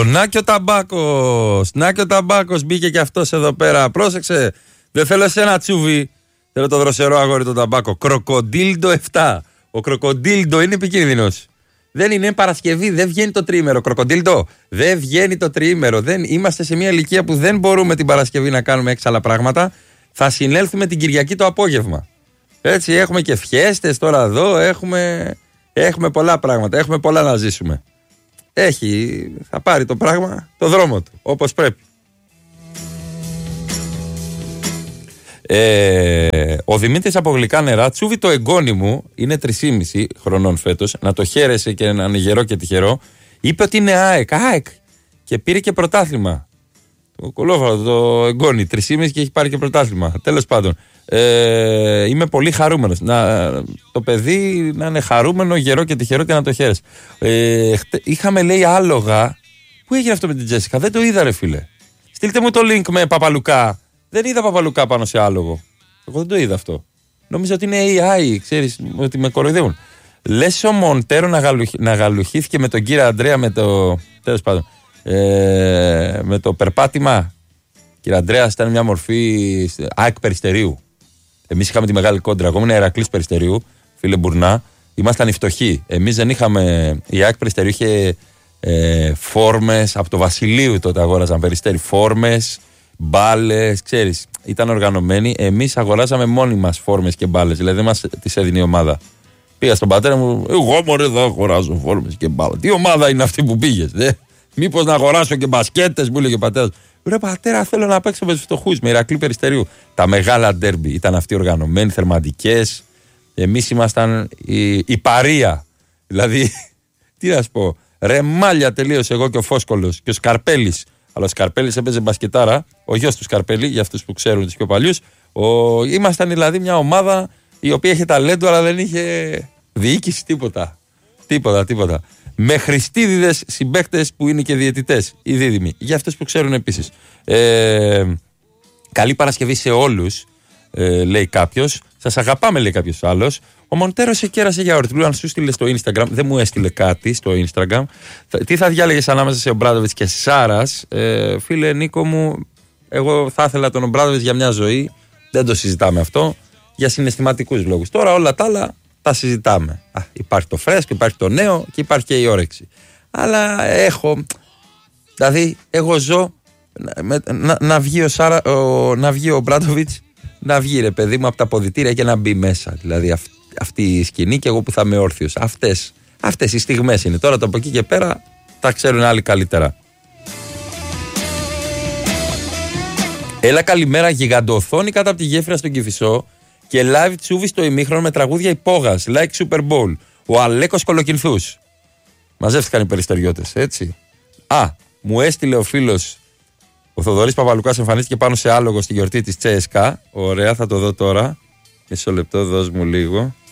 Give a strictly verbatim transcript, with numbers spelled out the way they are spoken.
Να και ο Ταμπάκος. Να και ο Ταμπάκος μπήκε και αυτός εδώ πέρα. Πρόσεξε. Δεν θέλω εσένα τσούβι. Θέλω το δροσερό αγόρι τον Ταμπάκο. Κροκοντίλντο επτά. Ο Κροκοντίλντο είναι επικίνδυνος. Δεν είναι Παρασκευή, δεν βγαίνει το τριήμερο. Κροκοντίλντο, δεν βγαίνει το τριήμερο. Δεν, είμαστε σε μια ηλικία που δεν μπορούμε την Παρασκευή να κάνουμε έξαλα πράγματα. Θα συνέλθουμε την Κυριακή το απόγευμα. Έτσι, έχουμε και φιέστες τώρα εδώ. Έχουμε, έχουμε πολλά πράγματα. Έχουμε πολλά να ζήσουμε. Έχει, θα πάρει το πράγμα το δρόμο του, όπως πρέπει. Ε, ο Δημήτρης από Γλυκά Νερά, τσούβι το εγγόνι μου, είναι τρεισήμισι χρονών φέτος, να το χαίρεσαι και να είναι γερό και τυχερό, είπε ότι είναι ΑΕΚ, ΑΕΚ και πήρε και πρωτάθλημα. Το κολόφαρο, το εγγόνι, τρεισήμισι και έχει πάρει και πρωτάθλημα. Τέλος πάντων, ε, είμαι πολύ χαρούμενος. Να, το παιδί να είναι χαρούμενο, γερό και τυχερό και να το χαίρεσαι. Ε, είχαμε λέει άλογα. Πού έγινε αυτό με την Τζέσικα, δεν το είδα ρε φίλε. Στείλτε μου το link με Παπαλουκά. Δεν είδα Παπαλουκά πάνω σε άλογο. Εγώ δεν το είδα αυτό. Νόμιζα ότι είναι έι άι, ξέρεις, ότι με κοροϊδεύουν. Λες ο Μοντέρο να, γαλουχ, να γαλουχήθηκε με τον κύριο Αντρέα με το. Τέλος πάντων. Ε, με το περπάτημα. Κύριε Αντρέα, ήταν μια μορφή ΑΕΚ Περιστερίου. Εμείς είχαμε τη μεγάλη κόντρα. Εγώ ήμουν Ηρακλής Περιστερίου, φίλε Μπουρνά. Ήμασταν οι φτωχοί. Εμείς δεν είχαμε. Η ΑΕΚ Περιστερίου είχε ε, φόρμες. Από το Βασιλείου τότε αγόραζαν Περιστέρι. Φόρμες. Μπάλες, ξέρεις, ήταν οργανωμένοι. Εμείς αγοράζαμε μόνοι μας φόρμες και μπάλες. Δηλαδή δεν μας τις έδινε η ομάδα. Πήγα στον πατέρα μου, εγώ μωρέ εδώ αγοράζω φόρμες και μπάλες. Τι ομάδα είναι αυτή που πήγες, δε? Μήπως να αγοράσω και μπασκέτες, μου έλεγε ο πατέρας. Ρε πατέρα, θέλω να παίξω με τους φτωχούς, με Ηρακλή Περιστερίου. Τα μεγάλα ντέρμπι ήταν αυτοί οργανωμένοι, θερμαντικές. Εμείς ήμασταν η, η παρία. Δηλαδή, τι να σου πω, ρεμάλια τελείως εγώ και ο Φόσκολος και ο Σκαρπέλης. Αλλά ο Σκαρπέλης έπαιζε μπασκετάρα, ο γιος του Σκαρπέλη, για αυτούς που ξέρουν τους πιο παλιούς. Ο... Ήμασταν δηλαδή μια ομάδα η οποία είχε ταλέντο, αλλά δεν είχε διοίκηση, τίποτα. Τίποτα, τίποτα. Με χριστίδιδες συμπαίκτες που είναι και διαιτητές, οι δίδυμοι. Για αυτούς που ξέρουν επίσης. Ε... Καλή Παρασκευή σε όλους, ε, λέει κάποιος. Σας αγαπάμε, λέει κάποιος άλλος. Ο Μοντέρο σε κέρασε για ορτλού. Αν σου στείλε στο Instagram, δεν μου έστειλε κάτι στο Instagram. Τι θα διάλεγες ανάμεσα σε Ομπράδοβιτς και Σάρας, ε, φίλε Νίκο μου? Εγώ θα ήθελα τον Ομπράδοβιτς για μια ζωή. Δεν το συζητάμε αυτό. Για συναισθηματικούς λόγους. Τώρα όλα τα άλλα τα συζητάμε. Α, υπάρχει το φρέσκο, υπάρχει το νέο και υπάρχει και η όρεξη. Αλλά έχω. Δηλαδή, εγώ ζω να, να, να βγει ο, Σάρα, ο, να βγει ο Ομπράδοβιτς, να βγει ρε παιδί μου από τα ποδητήρια και να μπει μέσα. Δηλαδή, αυ, αυτή η σκηνή και εγώ που θα είμαι όρθιος. Αυτές, αυτές οι στιγμές είναι. Τώρα το από εκεί και πέρα τα ξέρουν άλλοι καλύτερα. Έλα καλημέρα, γιγαντοοθόνη κάτω από τη γέφυρα στον Κηφισό και live τσούβι στο ημίχρονο με τραγούδια υπόγας, like Super Bowl. Ο Αλέκος Κολοκυνθούς. Μαζεύτηκαν οι περιστεριώτες, έτσι. Α, μου έστειλε ο φίλος ο Θοδωρής Παπαλουκάς, εμφανίστηκε πάνω σε άλογο στη γιορτή της Τσέσκα. Ωραία, θα το δω τώρα. Μισό λεπτό, δώσ' μου λίγο.